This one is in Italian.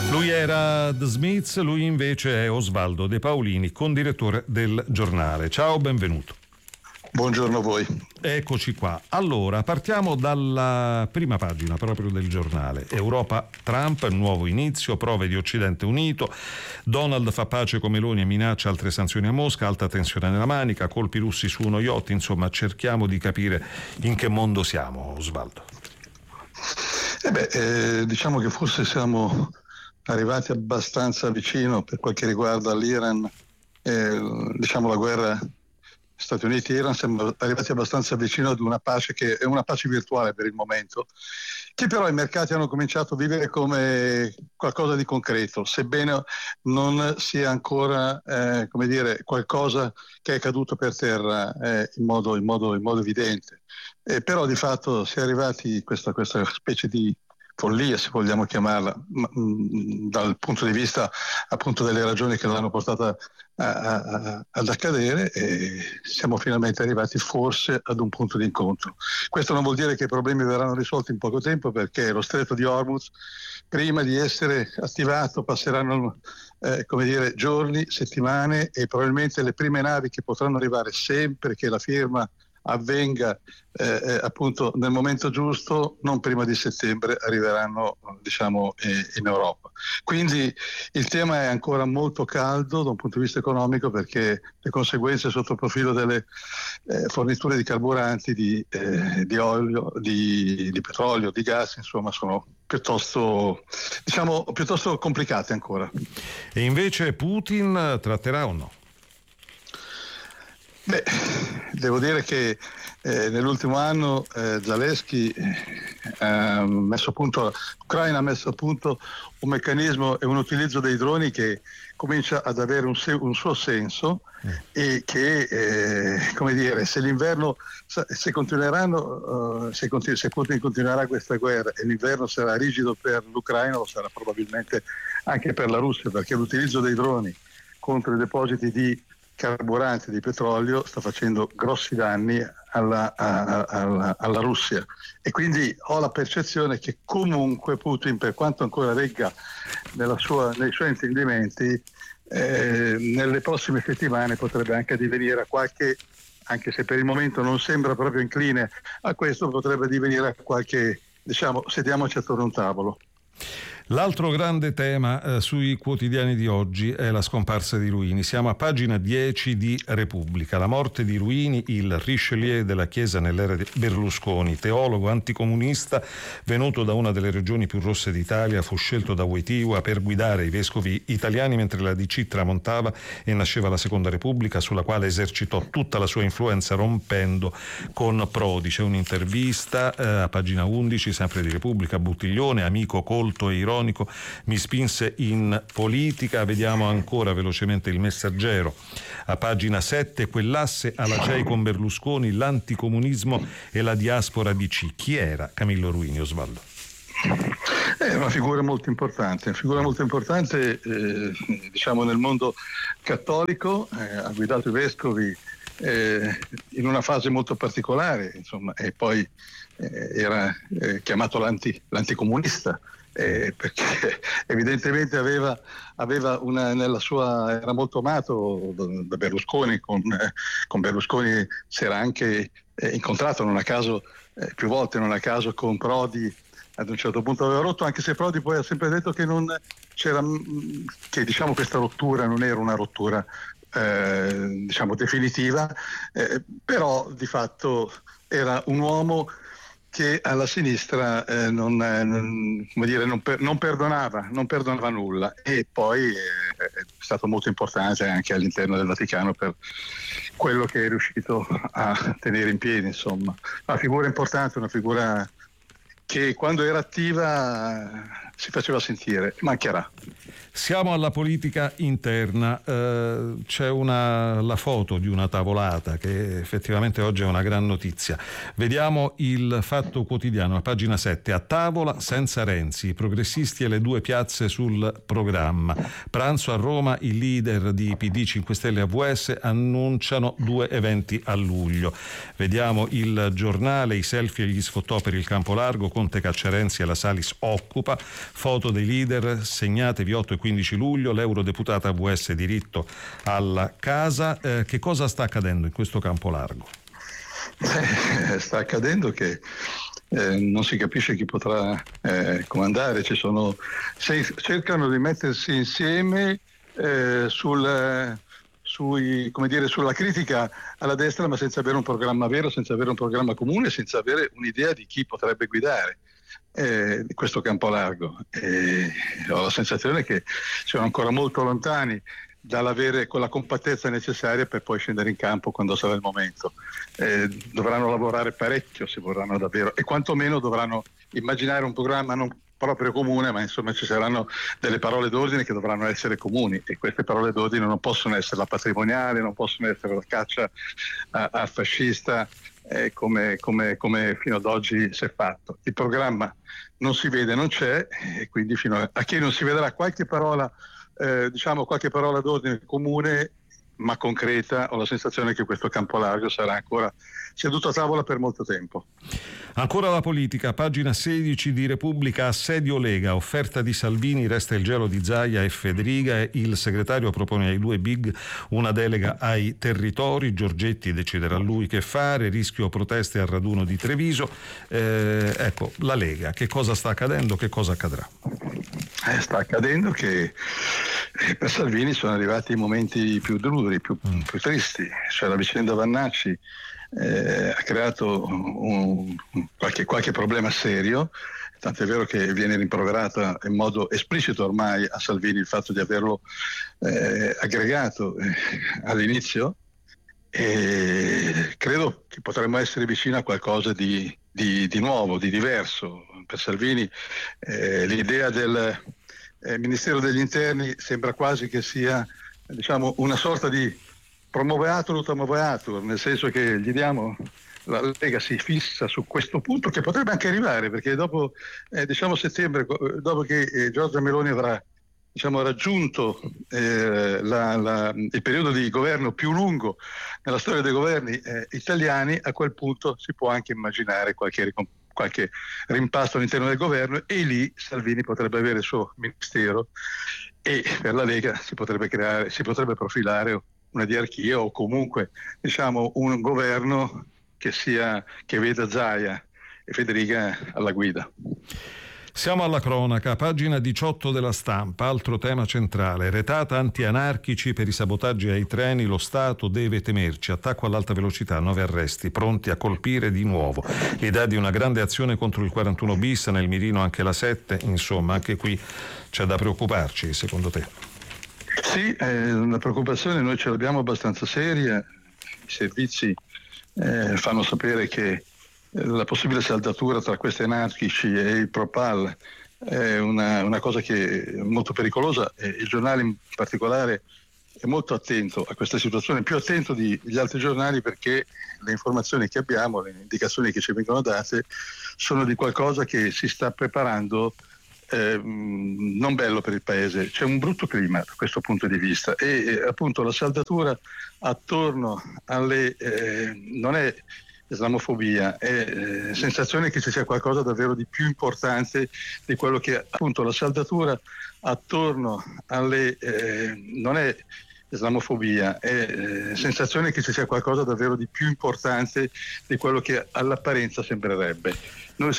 Lui era The Smiths, lui invece è Osvaldo De Paolini, condirettore del Giornale. Ciao, benvenuto. Buongiorno a voi. Eccoci qua. Allora, partiamo dalla prima pagina proprio del Giornale. Europa, Trump, nuovo inizio, prove di Occidente unito, Donald fa pace con Meloni e minaccia altre sanzioni a Mosca, alta tensione nella Manica, colpi russi su uno yacht, insomma cerchiamo di capire in che mondo siamo, Osvaldo. Diciamo che forse siamo arrivati abbastanza vicino per quel che riguarda l'Iran, diciamo la guerra Stati Uniti e Iran, siamo arrivati abbastanza vicino ad una pace che è una pace virtuale per il momento, che però i mercati hanno cominciato a vivere come qualcosa di concreto, sebbene non sia ancora qualcosa che è caduto per terra in modo evidente. Però di fatto si è arrivati a questa specie di follia, se vogliamo chiamarla, dal punto di vista appunto delle ragioni che l'hanno portata ad accadere, e siamo finalmente arrivati forse ad un punto di incontro. Questo non vuol dire che i problemi verranno risolti in poco tempo, perché lo stretto di Hormuz, prima di essere attivato, passeranno giorni, settimane, e probabilmente le prime navi che potranno arrivare, sempre che la firma avvenga appunto nel momento giusto, non prima di settembre, arriveranno in Europa. Quindi il tema è ancora molto caldo da un punto di vista economico, perché le conseguenze sotto il profilo delle forniture di carburanti, di olio, di petrolio, di gas, insomma, sono piuttosto complicate ancora. E invece Putin tratterà o no? Devo dire che nell'ultimo anno Zelensky l'Ucraina ha messo a punto un meccanismo e un utilizzo dei droni che comincia ad avere un suo senso, e che se l'inverno, se Putin continuerà questa guerra e l'inverno sarà rigido per l'Ucraina, lo sarà probabilmente anche per la Russia, perché l'utilizzo dei droni contro i depositi di carburanti, di petrolio, sta facendo grossi danni alla Russia, e quindi ho la percezione che comunque Putin, per quanto ancora regga nei suoi intendimenti, nelle prossime settimane potrebbe anche addivenire a qualche, anche se per il momento non sembra proprio incline a questo, potrebbe addivenire a qualche, sediamoci attorno a un tavolo. L'altro grande tema sui quotidiani di oggi è la scomparsa di Ruini. Siamo a pagina 10 di Repubblica. La morte di Ruini, il Richelieu della Chiesa nell'era di Berlusconi, teologo anticomunista venuto da una delle regioni più rosse d'Italia, fu scelto da Wojtyła per guidare i vescovi italiani mentre la DC tramontava e nasceva la Seconda Repubblica, sulla quale esercitò tutta la sua influenza rompendo con Prodi. C'è un'intervista a pagina 11, sempre di Repubblica. Buttiglione, amico colto e ironico, mi spinse in politica. Vediamo ancora velocemente Il Messaggero a pagina 7, quell'asse alla CEI con Berlusconi, l'anticomunismo e la diaspora DC. Chi era Camillo Ruini, Osvaldo? È una figura molto importante, nel mondo cattolico, ha guidato i vescovi in una fase molto particolare, insomma, e poi era chiamato l'anticomunista, perché evidentemente aveva era molto amato da Berlusconi. Con Berlusconi si era anche incontrato, non a caso, più volte, non a caso con Prodi. Ad un certo punto aveva rotto, anche se Prodi poi ha sempre detto che non c'era, che questa rottura non era una rottura definitiva, però di fatto era un uomo che alla sinistra non perdonava nulla, e poi è stato molto importante anche all'interno del Vaticano per quello che è riuscito a tenere in piedi, insomma. Una figura importante, una figura che quando era attiva si faceva sentire. Mancherà. Siamo alla politica interna, c'è la foto di una tavolata che effettivamente oggi è una gran notizia. Vediamo il Fatto Quotidiano, a pagina 7, a tavola senza Renzi, i progressisti e le due piazze sul programma. Pranzo a Roma, i leader di PD, 5 Stelle e AVS annunciano 2 eventi a luglio. Vediamo il Giornale, i selfie e gli sfottò per il campo largo, Conte caccia Renzi e la Salis occupa, foto dei leader, segnatevi 8 e 15 luglio, l'eurodeputata AVS diritto alla casa. Che cosa sta accadendo in questo campo largo? Sta accadendo che non si capisce chi potrà comandare, cercano di mettersi insieme sulla critica alla destra, ma senza avere un programma vero, senza avere un programma comune, senza avere un'idea di chi potrebbe guidare di questo campo largo. Ho la sensazione che siano ancora molto lontani dall'avere quella compattezza necessaria per poi scendere in campo quando sarà il momento. Dovranno lavorare parecchio se vorranno davvero, e quantomeno dovranno immaginare un programma non proprio comune, ma insomma ci saranno delle parole d'ordine che dovranno essere comuni, e queste parole d'ordine non possono essere la patrimoniale, non possono essere la caccia al fascista, come fino ad oggi si è fatto. Il programma non si vede, non c'è, e quindi fino a che non si vedrà qualche parola d'ordine comune ma concreta, ho la sensazione che questo campo largo sarà ancora seduto a tavola per molto tempo. Ancora la politica, pagina 16 di Repubblica, assedio Lega, offerta di Salvini, resta il gelo di Zaia e Federica, e il segretario propone ai due big una delega ai territori, Giorgetti deciderà lui che fare, rischio proteste al raduno di Treviso. Ecco, la Lega, che cosa sta accadendo, che cosa accadrà? Sta accadendo che per Salvini sono arrivati i momenti più duri, più tristi, cioè la vicenda Vannacci ha creato qualche problema serio, tant'è vero che viene rimproverata in modo esplicito ormai a Salvini il fatto di averlo aggregato all'inizio, e credo che potremmo essere vicini a qualcosa di nuovo, di diverso. Per Salvini l'idea del Ministero degli Interni sembra quasi che sia, diciamo, una sorta di promoveatur ut amoveatur, nel senso che la Lega si fissa su questo punto, che potrebbe anche arrivare, perché dopo settembre, dopo che Giorgia Meloni avrà raggiunto il periodo di governo più lungo nella storia dei governi italiani, a quel punto si può anche immaginare qualche rimpasto all'interno del governo, e lì Salvini potrebbe avere il suo ministero, e per la Lega si potrebbe profilare una diarchia, o comunque un governo che veda Zaia e Federica alla guida. Siamo alla cronaca, pagina 18 della Stampa, altro tema centrale, retata anti-anarchici per i sabotaggi ai treni, lo Stato deve temerci, attacco all'alta velocità, 9 arresti, pronti a colpire di nuovo, l'idea di una grande azione contro il 41 bis, nel mirino anche la 7, insomma anche qui c'è da preoccuparci, secondo te? Sì, una preoccupazione noi ce l'abbiamo abbastanza seria, i servizi fanno sapere che la possibile saldatura tra questi anarchici e il Propal è una cosa che è molto pericolosa, e il giornale in particolare è molto attento a questa situazione, più attento degli altri giornali, perché le informazioni che abbiamo, le indicazioni che ci vengono date sono di qualcosa che si sta preparando, non bello per il paese. C'è un brutto clima da questo punto di vista, e appunto la saldatura attorno alle non è islamofobia, è sensazione che ci sia qualcosa davvero di più importante di quello che appunto la saldatura attorno alle non è islamofobia, è sensazione che ci sia qualcosa davvero di più importante di quello che all'apparenza sembrerebbe.